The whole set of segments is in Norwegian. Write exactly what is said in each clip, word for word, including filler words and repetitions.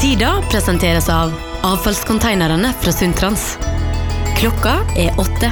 Sida presenteres av avfallskonteinerne fra Sundtrans. Klokka er åtte.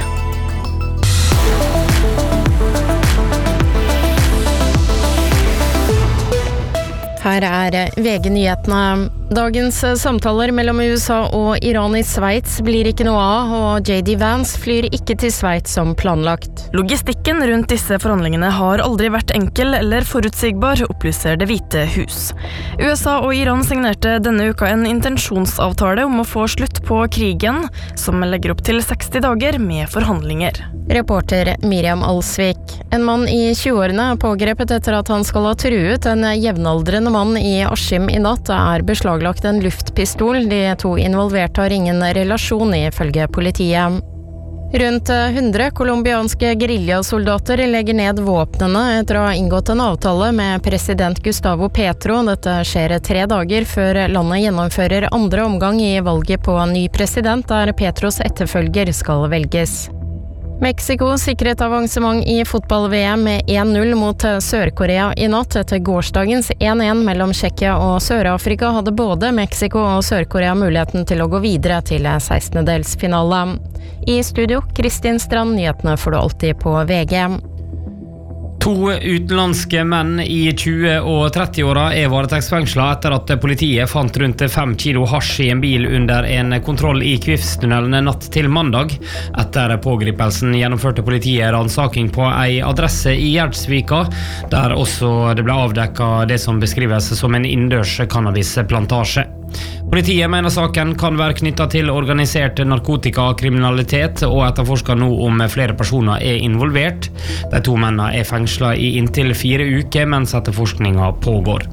Her er V G-nyhetene. Dagens samtaler mellom U S A og Iran i Sveits blir ikke noe av, og J D Vance flyr ikke til Sveits som planlagt. Logistikken rundt disse forhandlingene har aldri vært enkel eller forutsigbar, opplyser Det hvite hus. U S A og Iran signerte denne uka en intensjonsavtale om å få slutt på krigen, som legger opp til seksti dager med forhandlinger. Reporter Miriam Alsvik. En mann i tjueårene er pågrepet etter at han skal ha truet en jevnaldrende mann i Askim i natt, er beslaglagt en luftpistol. De to involverte har ingen relasjon, ifølge politiet. Rundt hundre kolumbianske guerillasoldater legger ned våpnene etter å ha inngått en avtale med president Gustavo Petro. Dette skjer tre dager før landet gjennomfører andre omgang i valget på ny president, der Petros etterfølger skal velges. Mexico sikret avansement i fotball-V M med en null mot Sør-Korea i natt. Etter gårsdagens en en mellom Tsjekkia og Sør-Afrika hadde både Mexico og Sør-Korea muligheten til å gå videre til sekstendedelsfinale. I studio, Kristin Strand, nyhetene får du alltid på V G. To utenlandske menn i tjue- og trettiåra er varetektsfengslet etter at politiet fant rundt fem kilo hasj i en bil under en kontroll i Kvifstunnelen natt til mandag. Etter pågripelsen gjennomførte politiet ransaking på ei adresse i Gjerdsvika, der også det ble avdekket det som beskrives som en innendørs cannabisplantasje. Politiet mener saken kan være knyttet til organisert narkotikakriminalitet, og etterforsker nå om flere personer er involvert. De to mennene er fengslet i inntil fire uker mens etterforskningen pågår.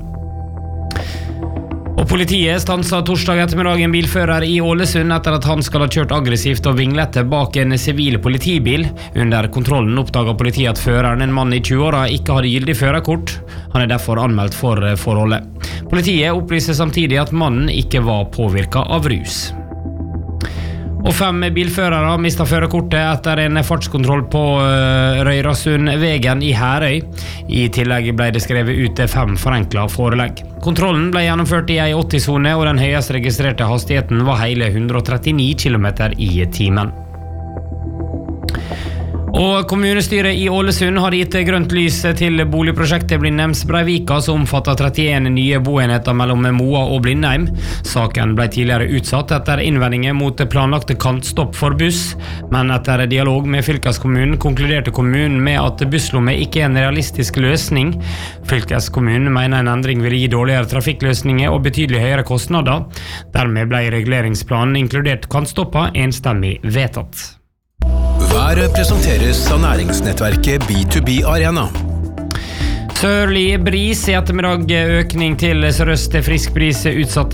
Og politiet stanset torsdag ettermiddag en bilfører i Ålesund etter at han skal ha kjørt aggressivt og vinglete bak en sivil politibil. Under kontrollen oppdaget politiet at føreren, en mann i tjueåra, ikke hadde gyldig førerkort. Han er derfor anmeldt for forholdet. Politiet opplyser samtidig at mannen ikke var påvirket av rus. Og fem bilførere mistet førerkortet etter en fartskontroll på Røyrasundvegen i Herøy. I tillegg ble det skrevet ut fem forenklet forelegg. Kontrollen ble gjennomført i ei åtti-sone, og den høyest registrerte hastigheten var hele hundre og trettini kilometer i timen. Og kommunestyret i Ålesund har gitt grønt lys til boligprosjektet Blindheims Breivika, som omfatter trettien nye boenheter mellom Moa og Blindheim. Saken ble tidligere utsatt etter innvendinger mot planlagte kantstopp for buss, men etter dialog med fylkeskommunen konkluderte kommunen med at busslomme ikke er en realistisk løsning. Fylkeskommunen mener en endring vil gi dårligere trafikkløsninger og betydelig høyere kostnader. Dermed ble reguleringsplanen inkludert kantstopper enstemmig vedtatt. Været presenteres av næringsnettverket B to B Arena. Sørlig bris i ettermiddag, økning til sørøst, frisk bris utsatte